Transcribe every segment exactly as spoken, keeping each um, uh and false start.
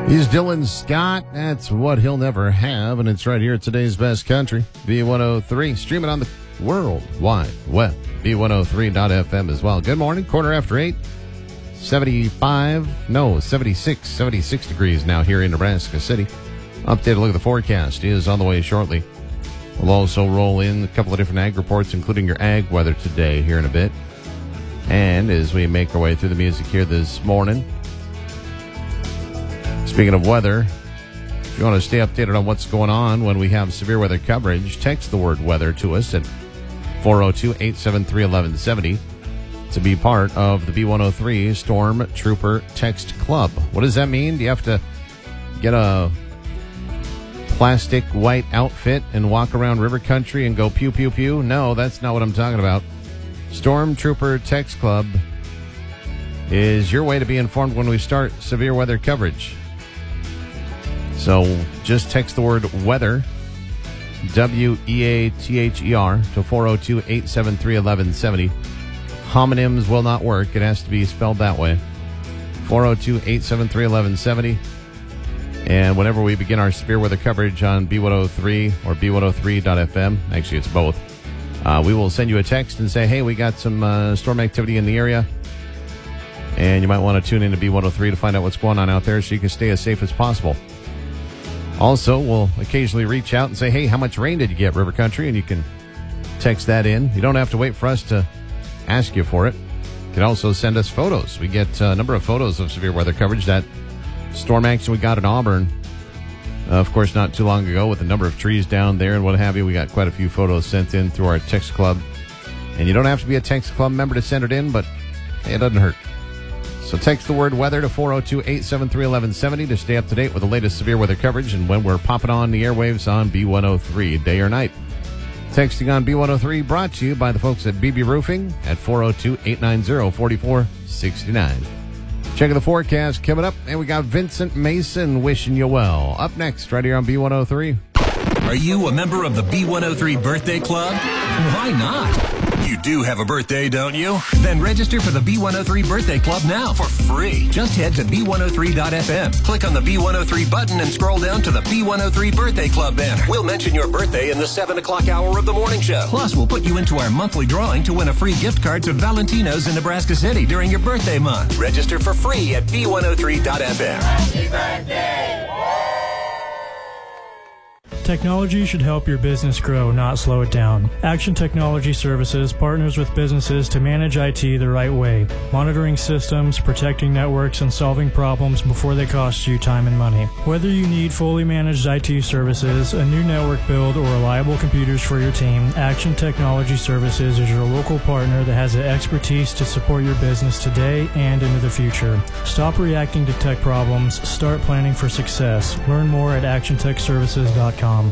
He's Dylan Scott. That's what he'll never have, and it's right here at today's best country, B one oh three. Stream it on the World Wide Web, B one oh three dot f m as well. Good morning, quarter after eight. seventy-five, no, seventy-six, seventy-six degrees now here in Nebraska City. Updated look at the forecast is on the way shortly. We'll also roll in a couple of different ag reports, including your ag weather today here in a bit. And as we make our way through the music here this morning, speaking of weather, if you want to stay updated on what's going on when we have severe weather coverage, text the word weather to us at four oh two, eight seven three, one one seven oh to be part of the B one oh three Storm Trooper Text Club. What does that mean? Do you have to get a plastic white outfit and walk around river country and go pew, pew, pew? No, that's not what I'm talking about. Storm Trooper Text Club is your way to be informed when we start severe weather coverage. So just text the word weather, W E A T H E R, to four oh two, eight seven three, one one seven oh. Homonyms will not work. It has to be spelled that way. four oh two, eight seven three, one one seven oh. And whenever we begin our severe weather coverage on B one oh three or B one oh three dot f m, actually it's both, uh, we will send you a text and say, hey, we got some uh, storm activity in the area. And you might want to tune in to B one oh three to find out what's going on out there so you can stay as safe as possible. Also, we'll occasionally reach out and say, hey, how much rain did you get, River Country? And you can text that in. You don't have to wait for us to ask you for it. You can also send us photos. We get a number of photos of severe weather coverage. That storm action we got in Auburn, uh, of course, not too long ago, with a number of trees down there and what have you. We got quite a few photos sent in through our text club. And you don't have to be a text club member to send it in, but hey, it doesn't hurt. So text the word weather to four oh two, eight seven three, one one seven oh to stay up to date with the latest severe weather coverage and when we're popping on the airwaves on B one oh three, day or night. Texting on B one oh three brought to you by the folks at B B Roofing at four oh two, eight nine oh, four four six nine. Checking the forecast coming up, and we got Vincent Mason wishing you well. Up next, right here on B one oh three. Are you a member of the B one oh three Birthday Club? Why not? You do have a birthday, don't you? Then register for the B one oh three Birthday Club now for free. Just head to B one oh three dot f m, click on the B one oh three button, and scroll down to the B one oh three Birthday Club banner. We'll mention your birthday in the seven o'clock hour of the morning show. Plus, we'll put you into our monthly drawing to win a free gift card to Valentino's in Nebraska City during your birthday month. Register for free at B one oh three dot f m. Happy birthday! Technology should help your business grow, not slow it down. Action Technology Services partners with businesses to manage I T the right way, monitoring systems, protecting networks, and solving problems before they cost you time and money. Whether you need fully managed I T services, a new network build, or reliable computers for your team, Action Technology Services is your local partner that has the expertise to support your business today and into the future. Stop reacting to tech problems. Start planning for success. Learn more at action tech services dot com.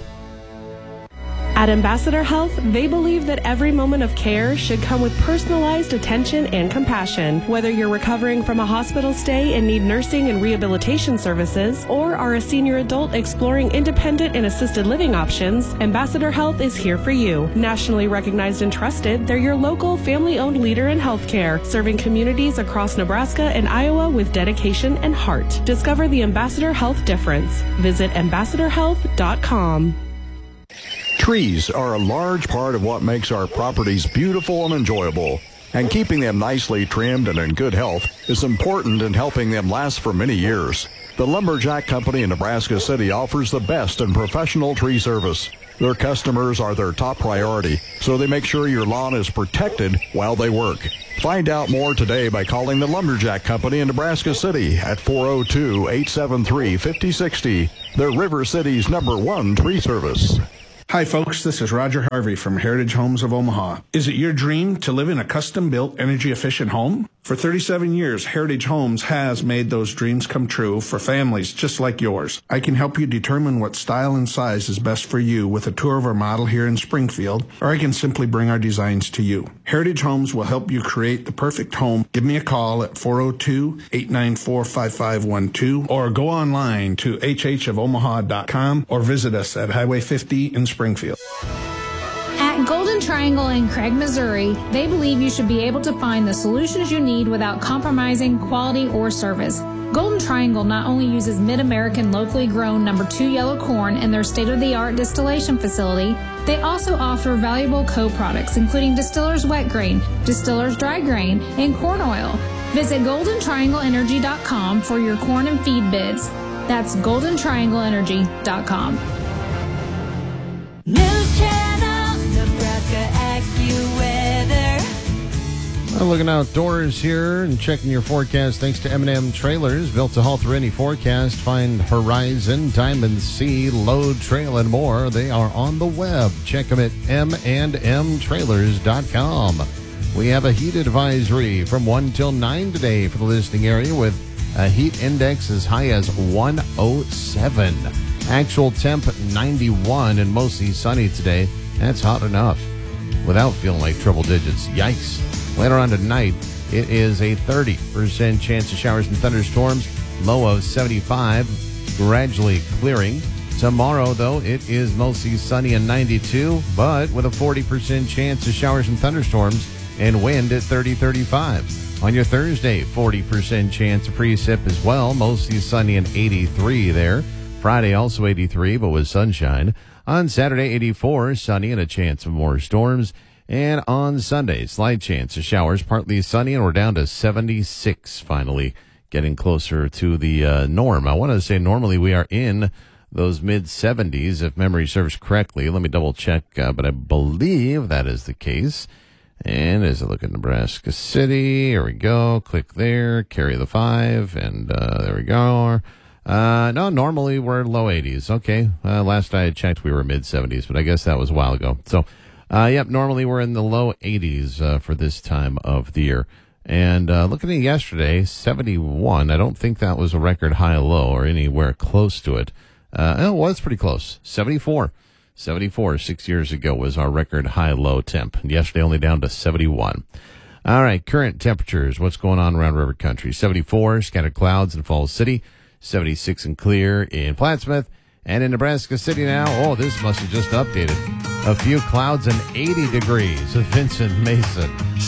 At Ambassador Health, they believe that every moment of care should come with personalized attention and compassion. Whether you're recovering from a hospital stay and need nursing and rehabilitation services, or are a senior adult exploring independent and assisted living options, Ambassador Health is here for you. Nationally recognized and trusted, they're your local family-owned leader in healthcare, serving communities across Nebraska and Iowa with dedication and heart. Discover the Ambassador Health difference. Visit ambassador health dot com. Trees are a large part of what makes our properties beautiful and enjoyable, and keeping them nicely trimmed and in good health is important in helping them last for many years. The Lumberjack Company in Nebraska City offers the best in professional tree service. Their customers are their top priority, so they make sure your lawn is protected while they work. Find out more today by calling the Lumberjack Company in Nebraska City at four oh two, eight seven three, five oh six oh. They're River City's number one tree service. Hi folks, this is Roger Harvey from Heritage Homes of Omaha. Is it your dream to live in a custom-built, energy-efficient home? For thirty-seven years, Heritage Homes has made those dreams come true for families just like yours. I can help you determine what style and size is best for you with a tour of our model here in Springfield, or I can simply bring our designs to you. Heritage Homes will help you create the perfect home. Give me a call at four oh two, eight nine four, five five one two or go online to h h of omaha dot com or visit us at Highway fifty in Springfield. At Golden Triangle in Craig, Missouri, they believe you should be able to find the solutions you need without compromising quality or service. Golden Triangle not only uses Mid-American locally grown number two yellow corn in their state-of-the-art distillation facility, they also offer valuable co-products including Distiller's Wet Grain, Distiller's Dry Grain, and corn oil. Visit golden triangle energy dot com for your corn and feed bids. That's golden triangle energy dot com. News Channel, Nebraska AccuWeather. Well, looking outdoors here and checking your forecast thanks to M and M Trailers. Built to haul through any forecast. Find Horizon, Diamond Sea, Load, Trail, and more. They are on the web. Check them at m and m trailers dot com. We have a heat advisory from one till nine today for the listening area with a heat index as high as one oh seven. Actual temp ninety-one and mostly sunny today. That's hot enough without feeling like triple digits. Yikes. Later on tonight, it is a thirty percent chance of showers and thunderstorms, low of seventy-five, gradually clearing. Tomorrow, though, it is mostly sunny and ninety-two, but with a forty percent chance of showers and thunderstorms and wind at thirty, thirty-five. On your Thursday, forty percent chance of precip as well, mostly sunny and eighty-three there. Friday, also eighty-three, but with sunshine. On Saturday, eighty-four, sunny and a chance of more storms. And on Sunday, slight chance of showers, partly sunny, and we're down to seventy-six finally, getting closer to the uh, norm. I want to say normally we are in those mid-seventies, if memory serves correctly. Let me double-check, uh, but I believe that is the case. And as I look at Nebraska City, here we go. Click there, carry the five, and uh, there we go. Uh, no, normally we're low eighties. Okay, uh, last I had checked, we were mid-seventies, but I guess that was a while ago. So, Uh, yep, normally we're in the low eighties uh, for this time of the year. And uh, looking at yesterday, seventy-one, I don't think that was a record high-low or anywhere close to it. Uh, it was pretty close, seventy-four. seventy-four, six years ago, was our record high-low temp. And yesterday only down to seventy-one. All right, current temperatures, what's going on around River Country? seventy-four, scattered clouds in Falls City, seventy-six and clear in Plattsmouth. And in Nebraska City now, oh, this must have just updated. A few clouds and eighty degrees of Vincent Mason.